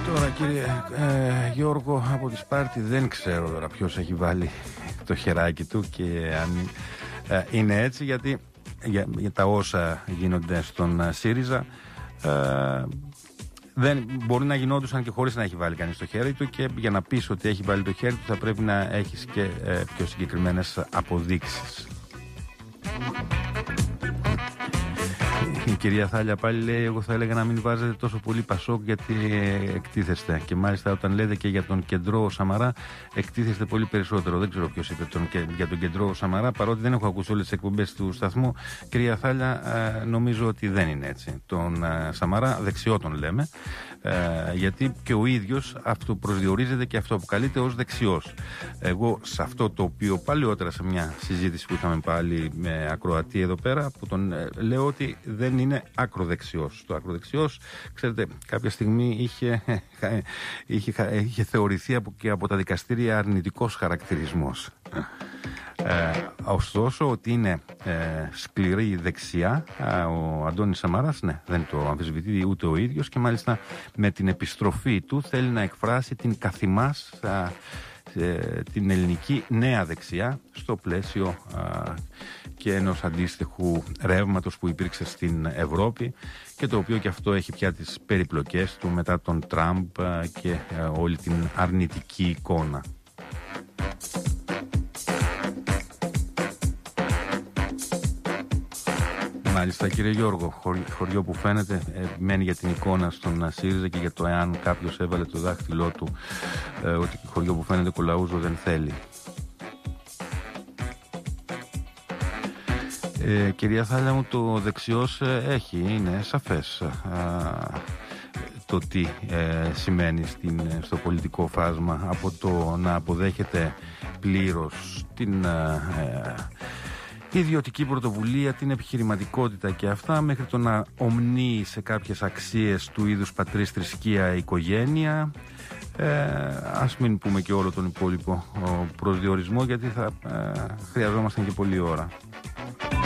Τώρα κύριε Γιώργο από τη Σπάρτη, δεν ξέρω τώρα ποιος έχει βάλει το χεράκι του και αν είναι έτσι, γιατί για τα όσα γίνονται στον ΣΥΡΙΖΑ δεν μπορεί να γινόντουσαν και χωρίς να έχει βάλει κανείς το χέρι του, και για να πεις ότι έχει βάλει το χέρι του θα πρέπει να έχεις και πιο συγκεκριμένες αποδείξεις. Η κυρία Θάλια πάλι λέει: εγώ θα έλεγα να μην βάζετε τόσο πολύ Πασόκ, γιατί εκτίθεστε. Και μάλιστα όταν λέτε και για τον Κεντρό Σαμαρά, εκτίθεστε πολύ περισσότερο. Δεν ξέρω ποιος είπε για τον Κεντρό Σαμαρά, παρότι δεν έχω ακούσει όλες τις εκπομπές του σταθμού. Κυρία Θάλια, νομίζω ότι δεν είναι έτσι. Τον Σαμαρά δεξιό τον λέμε, γιατί και ο ίδιος αυτοπροσδιορίζεται και αυτοαποκαλείται ως δεξιός. Εγώ σε αυτό το οποίο παλαιότερα σε μια συζήτηση που είχαμε πάλι με ακροατή εδώ πέρα, που τον λέω ότι δεν είναι ακροδεξιός. Το ακροδεξιός, ξέρετε, κάποια στιγμή είχε θεωρηθεί και από τα δικαστήρια αρνητικός χαρακτηρισμός. Ωστόσο, ότι είναι σκληρή δεξιά ο Αντώνης Σαμαράς, ναι, δεν το αμφισβητεί ούτε ο ίδιος, και μάλιστα με την επιστροφή του θέλει να εκφράσει την καθημάς την ελληνική νέα δεξιά στο πλαίσιο και ενός αντίστοιχου ρεύματος που υπήρξε στην Ευρώπη, και το οποίο και αυτό έχει πια τις περιπλοκές του μετά τον Τραμπ και όλη την αρνητική εικόνα. Μάλιστα κύριε Γιώργο, χωριό που φαίνεται μένει για την εικόνα στον ΣΥΡΙΖΑ και για το εάν κάποιος έβαλε το δάχτυλό του, ότι χωριό που φαίνεται κολαούζο δεν θέλει. Κυρία Θάλια μου, το δεξιός είναι σαφές το τι σημαίνει στο πολιτικό φάσμα, από το να αποδέχεται πλήρως την ιδιωτική πρωτοβουλία, την επιχειρηματικότητα και αυτά, μέχρι το να ομνύει σε κάποιες αξίες του είδους πατρίς, θρησκεία, οικογένεια. Ας μην πούμε και όλο τον υπόλοιπο προσδιορισμό, γιατί θα χρειαζόμασταν και πολλή ώρα.